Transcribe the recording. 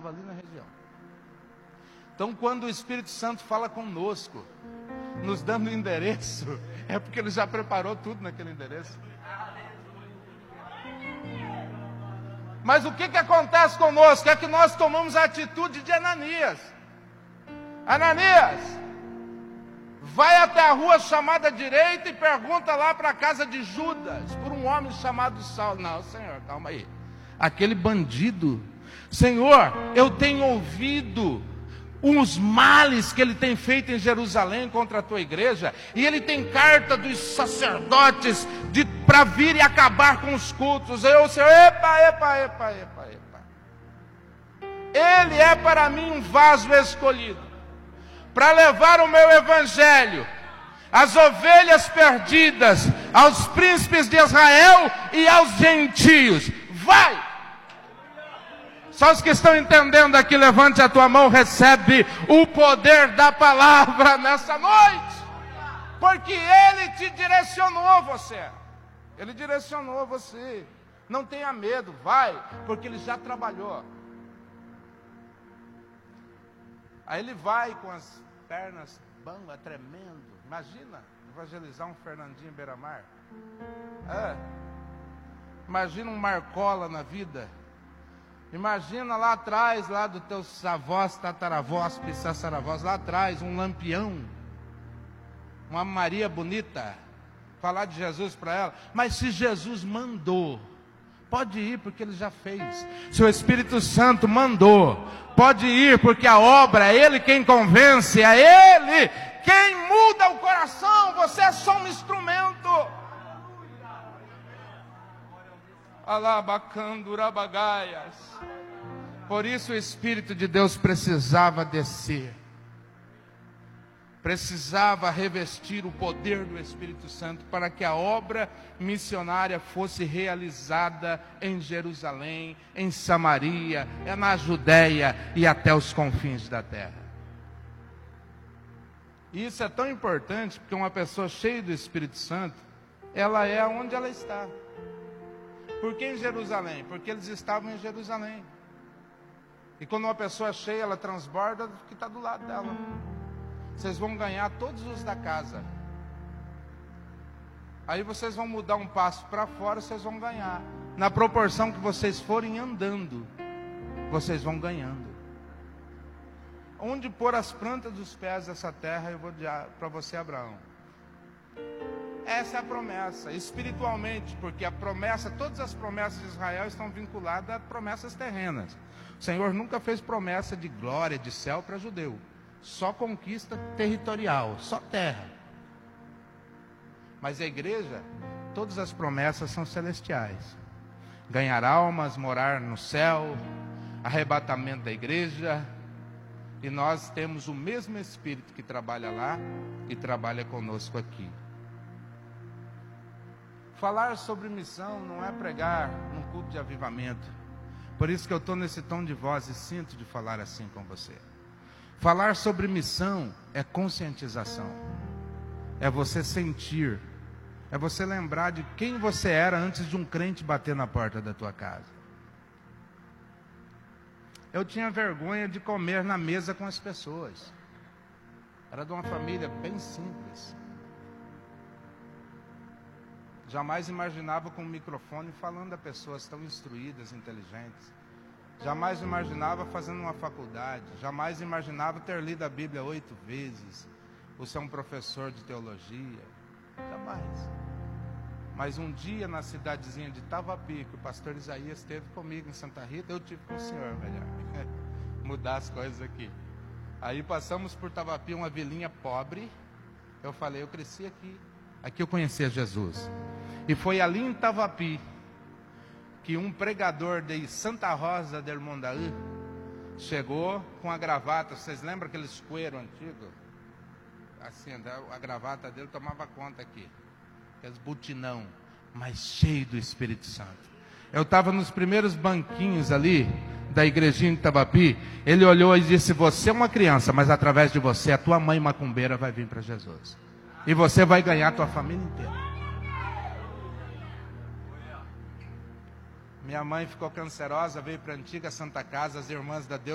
estava ali na região. Então, quando o Espírito Santo fala conosco, nos dando o endereço, é porque Ele já preparou tudo naquele endereço. Mas o que acontece conosco? É que nós tomamos a atitude de Ananias. Ananias, vai até a rua chamada direita e pergunta lá para a casa de Judas, por um homem chamado Saulo. Não, Senhor, calma aí. Aquele bandido, Senhor, eu tenho ouvido os males que ele tem feito em Jerusalém contra a tua igreja, e ele tem carta dos sacerdotes para vir e acabar com os cultos. Eu, Senhor, epa. Ele é para mim um vaso escolhido, para levar o meu evangelho às ovelhas perdidas, aos príncipes de Israel e aos gentios. Vai! Só os que estão entendendo aqui, levante a tua mão, recebe o poder da palavra nessa noite. Porque Ele te direcionou você. Ele direcionou você. Não tenha medo, vai, porque Ele já trabalhou. Aí ele vai com as pernas bamba, tremendo. Imagina evangelizar um Fernandinho Beira-Mar. Imagina um Marcola na vida. Imagina lá atrás, lá dos teus avós, tataravós, pissasaravós, lá atrás, um Lampião, uma Maria bonita, falar de Jesus para ela. Mas se Jesus mandou, pode ir, porque Ele já fez. Se o Espírito Santo mandou, pode ir, porque a obra é Ele quem convence, é Ele quem muda o coração. Você é só um instrumento. Alabacandurabagaias. Por isso o Espírito de Deus precisava descer. Precisava revestir o poder do Espírito Santo para que a obra missionária fosse realizada em Jerusalém, em Samaria, na Judéia e até os confins da terra. E isso é tão importante porque uma pessoa cheia do Espírito Santo, ela é onde ela está. Por que em Jerusalém? Porque eles estavam em Jerusalém. E quando uma pessoa é cheia, ela transborda do que está do lado dela. Vocês vão ganhar todos os da casa. Aí vocês vão mudar um passo para fora, vocês vão ganhar. Na proporção que vocês forem andando, vocês vão ganhando. Onde pôr as plantas dos pés dessa terra, eu vou dar para você, Abraão. Essa é a promessa, espiritualmente, porque a promessa, todas as promessas de Israel estão vinculadas a promessas terrenas. O Senhor nunca fez promessa de glória, de céu para judeu. Só conquista territorial, só terra. Mas a igreja, todas as promessas são celestiais. Ganhar almas, morar no céu, arrebatamento da igreja. E nós temos o mesmo Espírito que trabalha lá e trabalha conosco aqui. Falar sobre missão não é pregar num culto de avivamento. Por isso que eu estou nesse tom de voz e sinto de falar assim com você. Falar sobre missão é conscientização. É você sentir. É você lembrar de quem você era antes de um crente bater na porta da tua casa. Eu tinha vergonha de comer na mesa com as pessoas. Era de uma família bem simples. Jamais imaginava com um microfone falando a pessoas tão instruídas, inteligentes. Jamais imaginava fazendo uma faculdade. Jamais imaginava ter lido a Bíblia 8 vezes. Ou ser um professor de teologia. Jamais. Mas um dia na cidadezinha de Tavapi, que o pastor Isaías esteve comigo em Santa Rita, eu tive com o senhor, melhor. Mudar as coisas aqui. Aí passamos por Tavapi, uma vilinha pobre. Eu falei, eu cresci aqui. Aqui eu conhecia Jesus. E foi ali em Tavapi que um pregador de Santa Rosa del Mondaú chegou com a gravata. Vocês lembram aqueles cueiro antigo? Assim, a gravata dele tomava conta aqui. Aqueles butinão, mas cheio do Espírito Santo. Eu estava nos primeiros banquinhos ali da igrejinha de Tavapi. Ele olhou e disse, você é uma criança, mas através de você, a tua mãe macumbeira vai vir para Jesus. E você vai ganhar a tua família inteira. Minha mãe ficou cancerosa, veio para a antiga Santa Casa, as irmãs da Deus